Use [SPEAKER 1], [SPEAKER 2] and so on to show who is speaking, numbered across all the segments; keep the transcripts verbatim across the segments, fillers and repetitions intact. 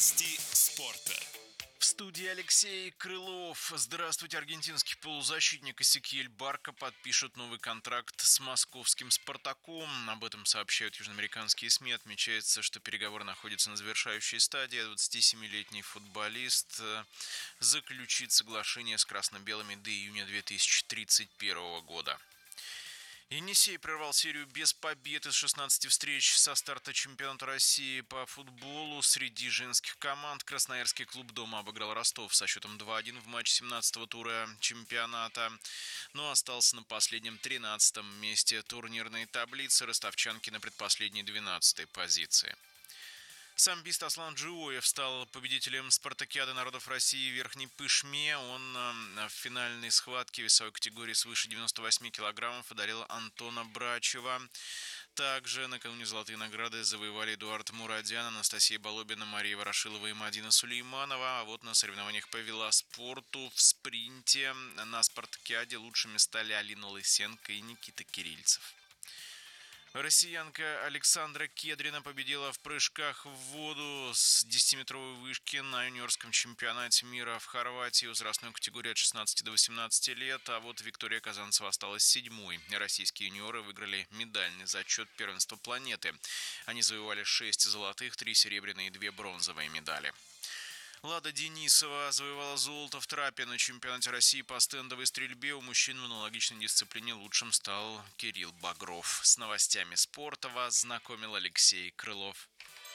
[SPEAKER 1] Новости спорта.
[SPEAKER 2] В студии Алексей Крылов. Здравствуйте. Аргентинский полузащитник Эсекиэль Барко подпишет новый контракт с московским «Спартаком». Об этом сообщают южноамериканские СМИ. Отмечается, что переговоры находятся на завершающей стадии. двадцатисемилетний футболист заключит соглашение с красно-белыми до июня две тысячи тридцать первого года. Енисей прервал серию без побед из шестнадцати встреч со старта чемпионата России по футболу. Среди женских команд красноярский клуб дома обыграл Ростов со счетом два-один в матче семнадцатого тура чемпионата, но остался на последнем тринадцатом месте турнирной таблицы. Ростовчанки на предпоследней двенадцатой позиции. Самбист Аслан Джиоев стал победителем спартакиады народов России в Верхней Пышме. Он в финальной схватке весовой категории свыше девяноста восьми килограммов одарил Антона Брачева. Также накануне золотые награды завоевали Эдуард Мурадян, Анастасия Балобина, Мария Ворошилова и Мадина Сулейманова. А вот на соревнованиях по велоспорту в спринте на спартакиаде лучшими стали Алина Лысенко и Никита Кирильцев. Россиянка Александра Кедрина победила в прыжках в воду с десятиметровой вышки на юниорском чемпионате мира в Хорватии в возрастной категории от шестнадцати до восемнадцати лет, а вот Виктория Казанцева осталась седьмой. Российские юниоры выиграли медальный зачет первенства планеты. Они завоевали шесть золотых, три серебряные и две бронзовые медали. Лада Денисова завоевала золото в трапе на чемпионате России по стендовой стрельбе. У мужчин в аналогичной дисциплине лучшим стал Кирилл Багров. С новостями спорта вас знакомил Алексей Крылов.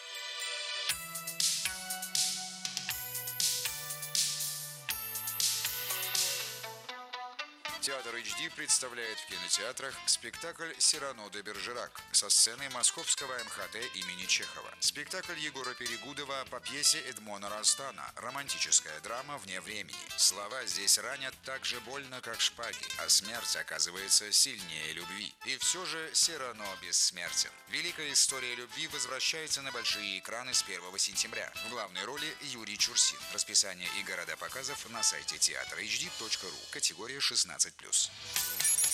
[SPEAKER 3] Театр эйч ди представляет в кинотеатрах спектакль «Сирано де Бержерак» со сцены московского эм ха тэ имени Чехова. Спектакль Егора Перегудова по пьесе Эдмона Растана. Романтическая драма вне времени. Слова здесь ранят так же больно, как шпаги, а смерть оказывается сильнее любви. И все же Сирано бессмертен. Великая история любви возвращается на большие экраны с первого сентября. В главной роли Юрий Чурсин. Расписание и города показов на сайте театр эйч ди точка ру. Категория шестнадцать плюс.